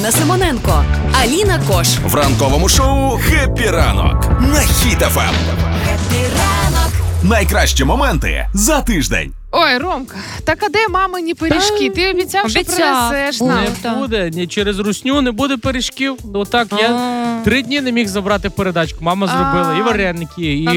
Анна Симоненко, Аліна Кош. В ранковому шоу «Хеппі ранок» на Хіт ФМ. Хеппі ранок. Найкращі моменти за тиждень. Ой, Ромка, так а де мамині пиріжки? Ти обіцяв, що принесеш нам. Не буде, ні через русню не буде пиріжків. Отак, я 3 дні не міг забрати передачку. Мама зробила і вареники, і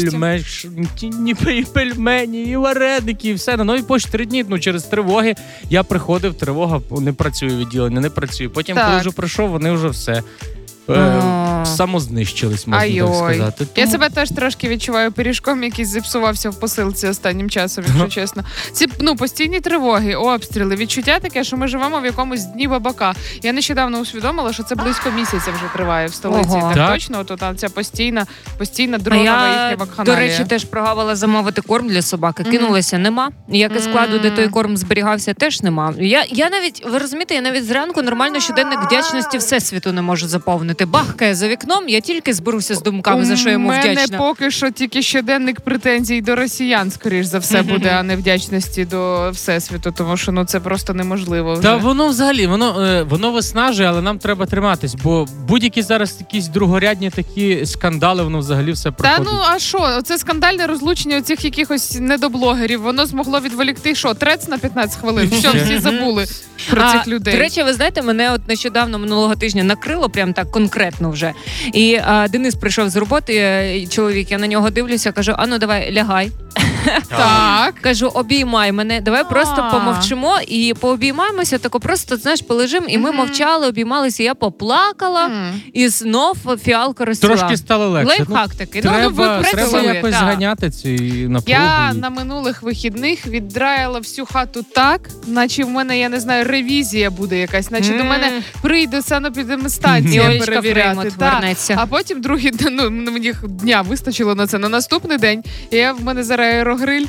пельмені, і вареники, і все. На новій пошті 3 дні, через тривоги. Я приходив, тривога, не працює відділення, не працює. Потім, коли вже прийшов, вони вже все... самознищились, можна так сказати. Я себе теж трошки відчуваю пиріжком, який зіпсувався в посилці останнім часом, якщо чесно. Ці постійні тривоги, обстріли, відчуття таке, що ми живемо в якомусь дні бабака. Я нещодавно усвідомила, що це близько місяця вже триває в столиці. Так точно, там ця постійна дронова їхня вакханалія. До речі, теж прогавила замовити корм для собаки. Кинулася, нема. Як і складу, де той корм зберігався, теж нема. Я навіть, ви розумієте, я навіть зранку нормально щоденник вдячності Всесвіту не можу заповнити. Бахкає за вікном, я тільки зберуся з думками, за що йому вдячна. У мене поки що тільки щоденник претензій до росіян, скоріш за все, буде, а не вдячності до Всесвіту, тому що це просто неможливо вже. Та воно взагалі, воно виснажує, але нам треба триматись, бо будь-які зараз якісь другорядні такі скандали, воно взагалі все проходить. Та а що? Оце скандальне розлучення оцих якихось недоблогерів, воно змогло відволікти, трец на 15 хвилин. Все, всі забули про цих людей. До речі, ви знаєте, мене нещодавно, минулого тижня, накрило прям так конкретно вже. І Денис прийшов з роботи, чоловік, я на нього дивлюся, кажу, давай, лягай. Так. Кажу, обіймай мене, давай просто помовчимо і пообіймаємося, тако просто, полежимо, і ми мовчали, обіймалися, я поплакала, і знов фіалка розцвіла. Трошки стало легше. Лайфхак такий. Треба якось зганяти цю напругу. Я на минулих вихідних віддраїла всю хату так, наче в мене, я не знаю, ревізія буде якась, наче до мене прийде санепідемстанція перевіряти. А потім другий, мені дня вистачило на це. На наступний день в мене зараз аерогриль.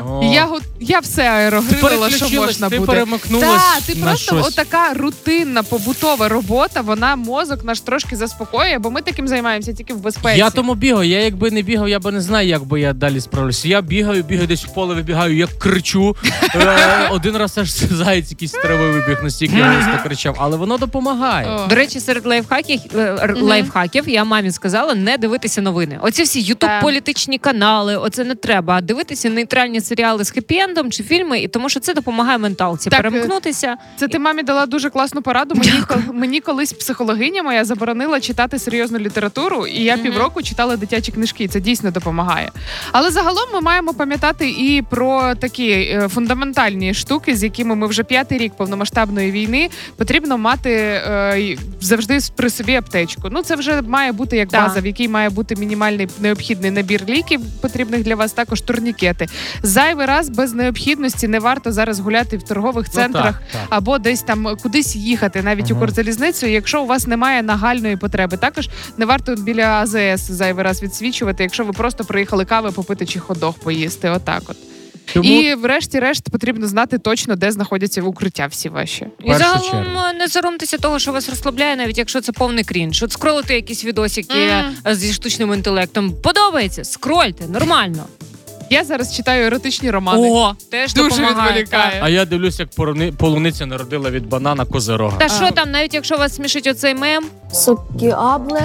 Я все аерогрилила, що можна буде. Ти перемикнулась ти просто отака рутинна побутова робота, вона мозок наш трошки заспокоює, бо ми таким займаємося тільки в безпеці. Я тому бігаю. Я якби не бігав, я би не знаю, як би я далі справлюся. Я бігаю десь в поле вибігаю, як кричу. Один раз аж заєць якийсь з трави вибіг, настільки я не кричав, але воно допомагає. До речі, серед лайфхаків я мамі сказала не дивитися новини. Оці всі ютуб-політичні канали, оце не треба. Дивитися нейтральні серіали з хеппі-ендом чи фільми, і тому що це допомагає менталці перемкнутися. Це ти мамі дала дуже класну пораду. Мені колись психологиня моя заборонила читати серйозну літературу, і я півроку читала дитячі книжки. Це дійсно допомагає. Але загалом ми маємо пам'ятати і про такі фундаментальні штуки, з якими ми вже 5-й рік повномасштабної війни потрібно мати завжди при собі аптечку. Це вже має бути як база, в якій має бути мінімальний необхідний набір ліків, потрібних для вас, також турнікети. Зайвий раз без необхідності не варто зараз гуляти в торгових центрах або десь там кудись їхати, навіть у Укрзалізницю, якщо у вас немає нагальної потреби. Також не варто біля АЗС зайвий раз відсвічувати, якщо ви просто приїхали кави попити чи хот-дог поїсти. Отак от. І врешті-решт потрібно знати точно, де знаходяться укриття всі ваші. І загалом не соромтеся того, що вас розслабляє, навіть якщо це повний крінж. От скролити якісь відосики зі штучним інтелектом. Подобається? Скрольте, нормально. Я зараз читаю еротичні романи. Теж дуже допомагає. відволікає. А я дивлюсь, як полуниця народила від банана козирога. Та що там, навіть якщо вас смішить оцей мем? Сокіабле.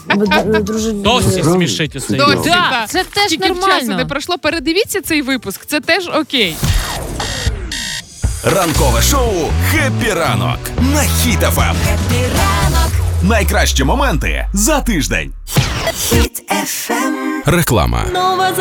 Досі смішить оцей мем. Це теж Тільки нормально. часу не пройшло. Передивіться цей випуск, це теж окей. Ранкове шоу «Хеппі ранок» на Хіт ФМ. Хеппі ранок. Найкращі моменти за тиждень. Хіт FM. Реклама. Нова